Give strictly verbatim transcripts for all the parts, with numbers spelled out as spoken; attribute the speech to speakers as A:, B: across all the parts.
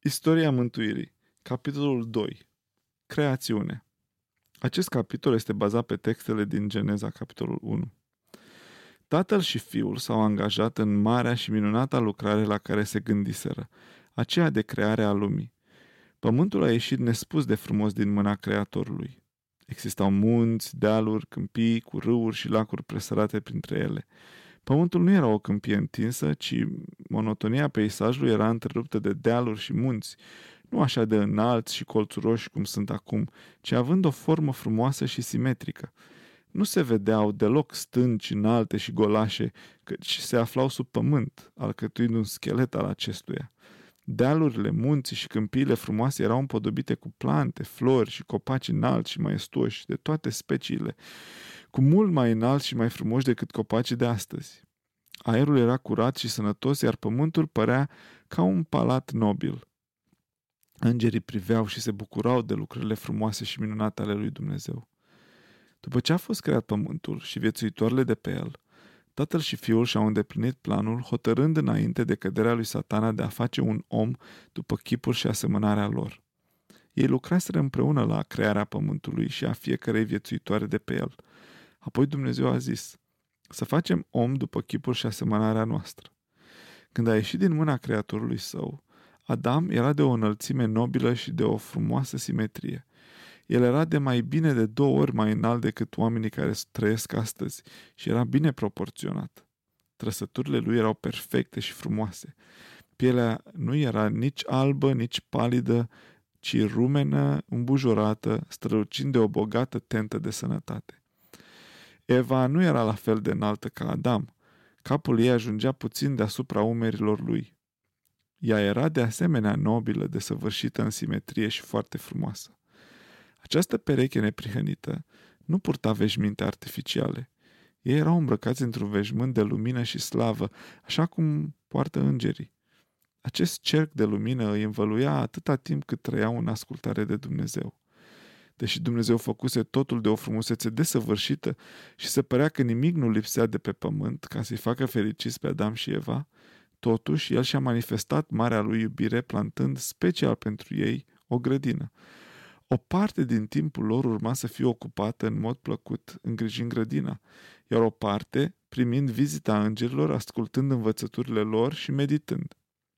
A: Istoria mântuirii. Capitolul doi. Creațiune. Acest capitol este bazat pe textele din Geneza, capitolul unu. Tatăl și fiul s-au angajat în marea și minunata lucrare la care se gândiseră, aceea de creare a lumii. Pământul a ieșit nespus de frumos din mâna Creatorului. Existau munți, dealuri, câmpii, cu râuri și lacuri presărate printre ele. Pământul nu era o câmpie întinsă, ci monotonia peisajului era întreruptă de dealuri și munți, nu așa de înalți și colțuroși cum sunt acum, ci având o formă frumoasă și simetrică. Nu se vedeau deloc stânci înalte și golașe, căci se aflau sub pământ, alcătuind un schelet al acestuia. Dealurile, munții și câmpiile frumoase erau împodobite cu plante, flori și copaci înalți și maestuoși de toate speciile, cu mult mai înalți și mai frumoși decât copacii de astăzi. Aerul era curat și sănătos, iar pământul părea ca un palat nobil. Îngerii priveau și se bucurau de lucrurile frumoase și minunate ale lui Dumnezeu. După ce a fost creat pământul și viețuitoarele de pe el, Tatăl și Fiul și-au îndeplinit planul, hotărând înainte de căderea lui Satana de a face un om după chipul și asemănarea lor. Ei lucraseră împreună la crearea pământului și a fiecărei viețuitoare de pe el. Apoi Dumnezeu a zis: să facem om după chipul și asemănarea noastră. Când a ieșit din mâna Creatorului său, Adam era de o înălțime nobilă și de o frumoasă simetrie. El era de mai bine de două ori mai înalt decât oamenii care trăiesc astăzi și era bine proporționat. Trăsăturile lui erau perfecte și frumoase. Pielea nu era nici albă, nici palidă, ci rumenă, îmbujorată, strălucind de o bogată tentă de sănătate. Eva nu era la fel de înaltă ca Adam. Capul ei ajungea puțin deasupra umerilor lui. Ea era de asemenea nobilă, desăvârșită în simetrie și foarte frumoasă. Această pereche neprihănită nu purta veșminte artificiale. Ei erau îmbrăcați într-un veșmânt de lumină și slavă, așa cum poartă îngerii. Acest cerc de lumină îi învăluia atâta timp cât trăiau în ascultare de Dumnezeu. Deși Dumnezeu făcuse totul de o frumusețe desăvârșită și se părea că nimic nu lipsea de pe pământ ca să-i facă fericiți pe Adam și Eva, totuși El și-a manifestat marea lui iubire plantând special pentru ei o grădină. O parte din timpul lor urma să fie ocupată în mod plăcut îngrijind grădina, iar o parte primind vizita îngerilor, ascultând învățăturile lor și meditând.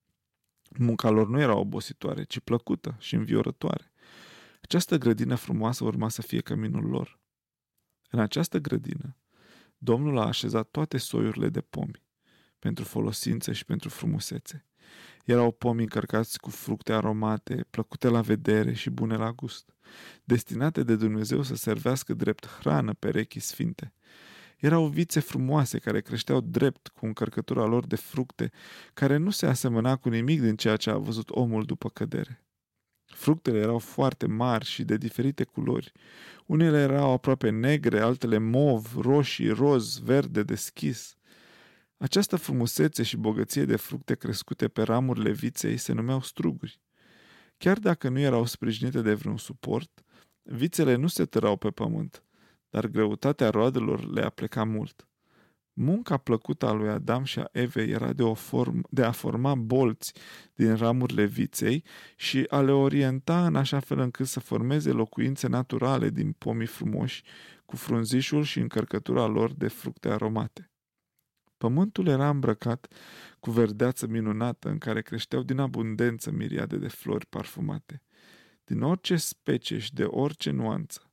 A: Munca lor nu era obositoare, ci plăcută și înviorătoare. Această grădină frumoasă urma să fie căminul lor. În această grădină, Domnul a așezat toate soiurile de pomi, pentru folosință și pentru frumusețe. Erau pomi încărcați cu fructe aromate, plăcute la vedere și bune la gust, destinate de Dumnezeu să servească drept hrană perechii sfinte. Erau vițe frumoase care creșteau drept cu încărcătura lor de fructe, care nu se asemăna cu nimic din ceea ce a văzut omul după cădere. Fructele erau foarte mari și de diferite culori. Unele erau aproape negre, altele mov, roșii, roz, verde deschis. Această frumusețe și bogăție de fructe crescute pe ramurile viței se numeau struguri. Chiar dacă nu erau sprijinite de vreun suport, vițele nu se tărau pe pământ, dar greutatea roadelor le apleca mult. Munca plăcută a lui Adam și a Evei era de, o form, de a forma bolți din ramurile viței și a le orienta în așa fel încât să formeze locuințe naturale din pomii frumoși, cu frunzișul și încărcătura lor de fructe aromate. Pământul era îmbrăcat cu verdeață minunată în care creșteau din abundență miriade de flori parfumate, din orice specie și de orice nuanță.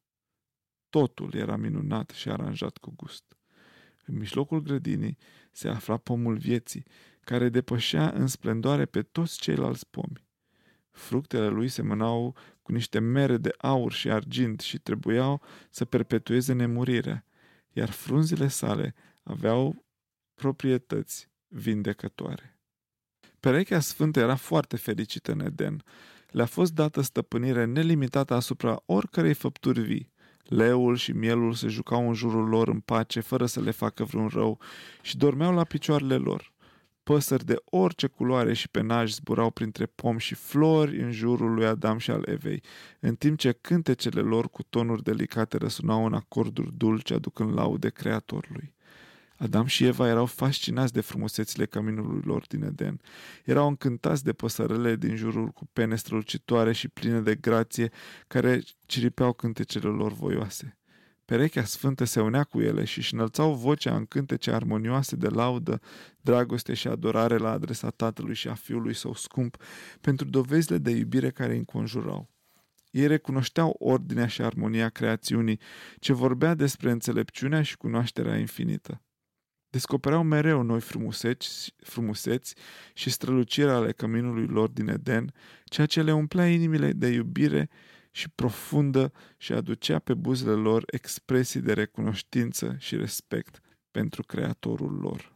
A: Totul era minunat și aranjat cu gust. În mijlocul grădinii se afla pomul vieții, care depășea în splendoare pe toți ceilalți pomi. Fructele lui semănau cu niște mere de aur și argint și trebuiau să perpetueze nemurirea, iar frunzile sale aveau proprietăți vindecătoare. Perechea sfântă era foarte fericită în Eden. Le-a fost dată stăpânire nelimitată asupra oricărei făpturi vii. Leul și mielul se jucau în jurul lor în pace, fără să le facă vreun rău, și dormeau la picioarele lor. Păsări de orice culoare și penaj zburau printre pomi și flori în jurul lui Adam și al Evei, în timp ce cântecele lor cu tonuri delicate răsunau în acorduri dulci, aducând laude Creatorului. Adam și Eva erau fascinați de frumusețile căminului lor din Eden. Erau încântați de păsărele din jurul cu pene strălucitoare și pline de grație care ciripeau cântecele lor voioase. Perechea sfântă se unea cu ele și își înălțau vocea în cântece armonioase de laudă, dragoste și adorare la adresa Tatălui și a Fiului Său scump pentru dovezile de iubire care îi înconjurau. Ei recunoșteau ordinea și armonia creațiunii, ce vorbea despre înțelepciunea și cunoașterea infinită. Descopereau mereu noi frumuseți, frumuseți și străluciri ale căminului lor din Eden, ceea ce le umplea inimile de iubire și profundă și aducea pe buzele lor expresii de recunoștință și respect pentru Creatorul lor.